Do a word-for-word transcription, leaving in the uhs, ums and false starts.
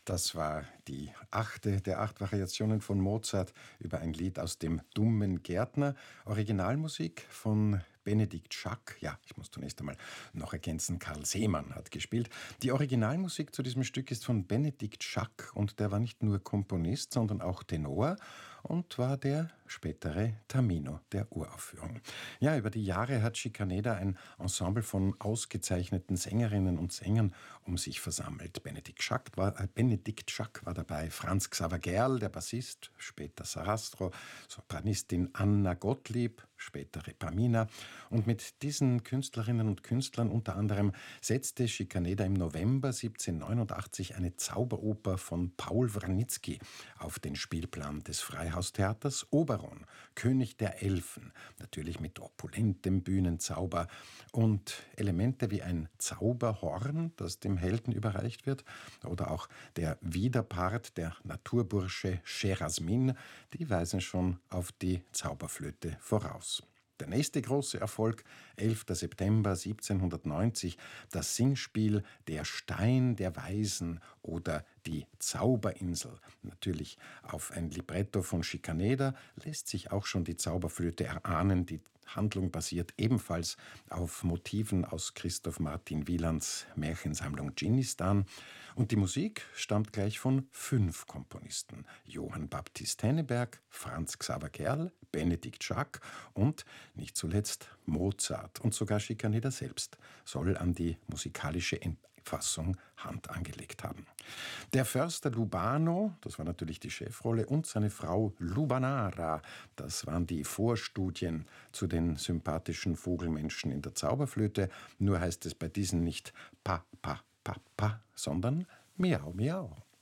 Das war die achte der acht Variationen von Mozart über ein Lied aus dem Dummen Gärtner. Originalmusik von Benedikt Schack. Ja, ich muss zunächst einmal noch ergänzen, Karl Seemann hat gespielt. Die Originalmusik zu diesem Stück ist von Benedikt Schack und der war nicht nur Komponist, sondern auch Tenor und war der spätere Tamino der Uraufführung. Ja, über die Jahre hat Scicaneda ein Ensemble von ausgezeichneten Sängerinnen und Sängern um sich versammelt. Benedikt Schack war, äh, Benedikt Schack war dabei, Franz Xaver Gerl, der Bassist, später Sarastro, Sopranistin Anna Gottlieb, spätere Pamina. Und mit diesen Künstlerinnen und Künstlern unter anderem setzte Scicaneda im November siebzehnhundertneunundachtzig eine Zauberoper von Paul Wranitzky auf den Spielplan des Freihaustheaters Oberon, König der Elfen, natürlich mit opulentem Bühnenzauber und Elemente wie ein Zauberhorn, das dem Helden überreicht wird, oder auch der Widerpart, der Naturbursche Scherasmin, die weisen schon auf die Zauberflöte voraus. Der nächste große Erfolg, elfter September siebzehnhundertneunzig, das Singspiel Der Stein der Weisen oder Die Zauberinsel. Natürlich auf ein Libretto von Scicaneda lässt sich auch schon die Zauberflöte erahnen. Die Handlung basiert ebenfalls auf Motiven aus Christoph Martin Wielands Märchensammlung Dschinnistan. Und die Musik stammt gleich von fünf Komponisten: Johann Baptist Henneberg, Franz Xaver Gerl, Benedikt Schack und nicht zuletzt Mozart. Und sogar Scicaneda selbst soll an die musikalische Fassung Hand angelegt haben. Der Förster Lubano, das war natürlich die Chefrolle, und seine Frau Lubanara, das waren die Vorstudien zu den sympathischen Vogelmenschen in der Zauberflöte. Nur heißt es bei diesen nicht pa, pa, pa, pa, sondern miau, miau.